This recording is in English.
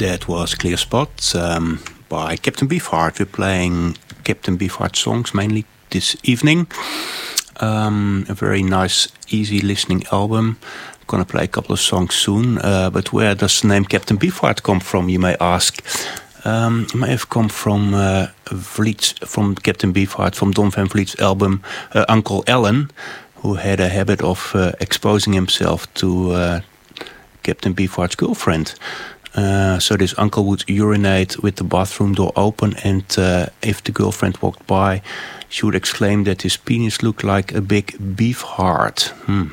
That was Clear Spot by Captain Beefheart. We're playing Captain Beefheart songs mainly this evening. A very nice, easy listening album. I'm gonna play a couple of songs soon. But where does the name Captain Beefheart come from, you may ask? It may have come from from Captain Beefheart, from Don Van Vliet's album Uncle Allen, who had a habit of exposing himself to Captain Beefheart's girlfriend. So this uncle would urinate with the bathroom door open, and if the girlfriend walked by, she would exclaim that his penis looked like a big beef heart.